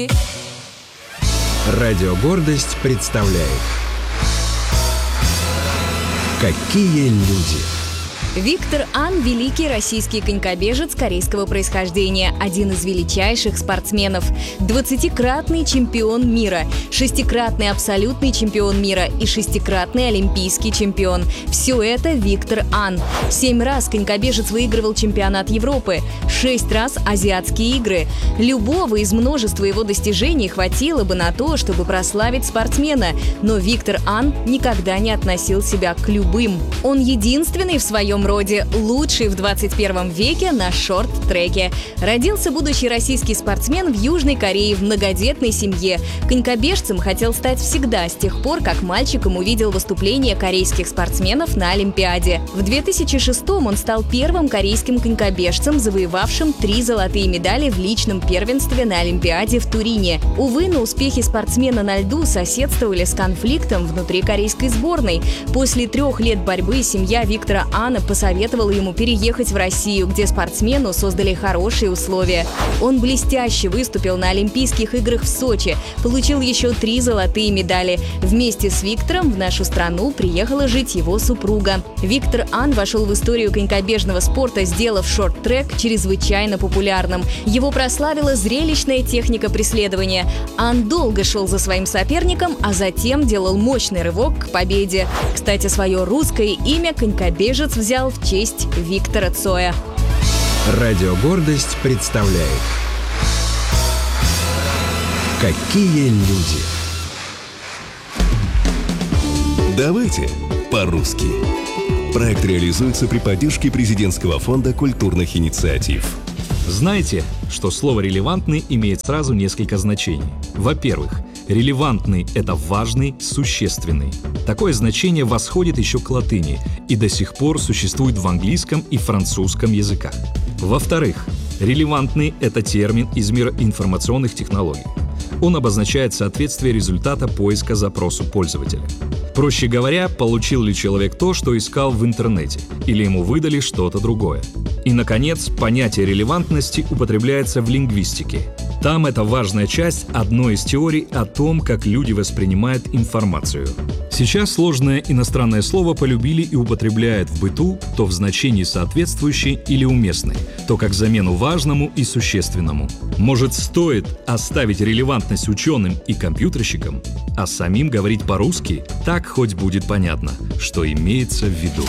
Радио «Гордость» представляет «Какие люди». Виктор Ан – великий российский конькобежец корейского происхождения, один из величайших спортсменов, 20-кратный чемпион мира, 6-кратный абсолютный чемпион мира и 6-кратный олимпийский чемпион. Все это Виктор Ан. 7 раз конькобежец выигрывал чемпионат Европы, 6 раз азиатские игры. Любого из множества его достижений хватило бы на то, чтобы прославить спортсмена, но Виктор Ан никогда не относил себя к любым. Он единственный в своем роде, лучший в 21 веке на шорт-треке. Родился будущий российский спортсмен в Южной Корее в многодетной семье. Конькобежцем хотел стать всегда, с тех пор, как мальчиком увидел выступления корейских спортсменов на Олимпиаде. В 2006-м он стал первым корейским конькобежцем, завоевавшим 3 золотые медали в личном первенстве на Олимпиаде в Турине. Увы, но успехи спортсмена на льду соседствовали с конфликтом внутри корейской сборной. После 3 лет борьбы семья Виктора Ана посоветовала ему переехать в Россию, где спортсмену создали хорошие условия. Он блестяще выступил на Олимпийских играх в Сочи, получил еще 3 золотые медали. Вместе с Виктором в нашу страну приехала жить его супруга. Виктор Ан вошел в историю конькобежного спорта, сделав шорт-трек чрезвычайно популярным. Его прославила зрелищная техника преследования. Ан долго шел за своим соперником, а затем делал мощный рывок к победе. Кстати, свое русское имя конькобежец взял в честь Виктора Цоя. Радио «Гордость» представляет «Какие люди». Давайте по-русски. Проект реализуется при поддержке Президентского фонда культурных инициатив. Знаете, что слово «релевантный» имеет сразу несколько значений. Во-первых, релевантный – это важный, существенный. Такое значение восходит еще к латыни и до сих пор существует в английском и французском языках. Во-вторых, релевантный – это термин из мира информационных технологий. Он обозначает соответствие результата поиска запросу пользователя. Проще говоря, получил ли человек то, что искал в интернете, или ему выдали что-то другое. И, наконец, понятие релевантности употребляется в лингвистике. Там это важная часть одной из теорий о том, как люди воспринимают информацию. Сейчас сложное иностранное слово полюбили и употребляют в быту то в значении соответствующий или уместный, то как замену важному и существенному. Может, стоит оставить релевантность ученым и компьютерщикам, а самим говорить по-русски, так хоть будет понятно, что имеется в виду.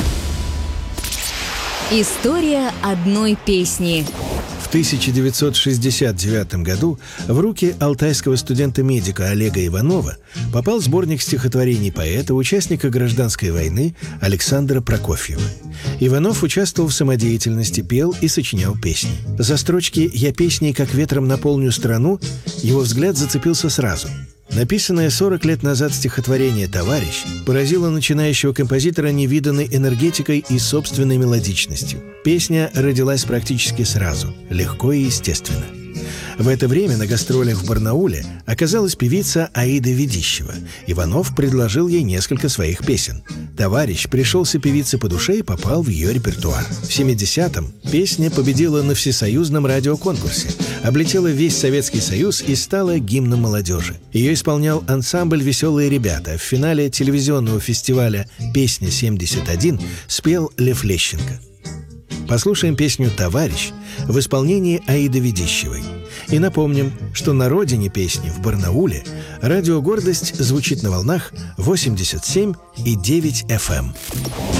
История одной песни. В 1969 году в руки алтайского студента-медика Олега Иванова попал сборник стихотворений поэта, участника гражданской войны Александра Прокофьева. Иванов участвовал в самодеятельности, пел и сочинял песни. За строчки «Я песней, как ветром наполню страну» его взгляд зацепился сразу. Написанное 40 лет назад стихотворение «Товарищ» поразило начинающего композитора невиданной энергетикой и собственной мелодичностью. Песня родилась практически сразу, легко и естественно. В это время на гастролях в Барнауле оказалась певица Аида Ведищева. Иванов предложил ей несколько своих песен. «Товарищ» пришелся певице по душе и попал в ее репертуар. В 70-м песня победила на всесоюзном радиоконкурсе, облетела весь Советский Союз и стала гимном молодежи. Ее исполнял ансамбль «Веселые ребята». В финале телевизионного фестиваля «Песня-71» спел Лев Лещенко. Послушаем песню «Товарищ» в исполнении Аиды Ведищевой. И напомним, что на родине песни, в Барнауле, радио «Гордость» звучит на волнах 87,9 FM.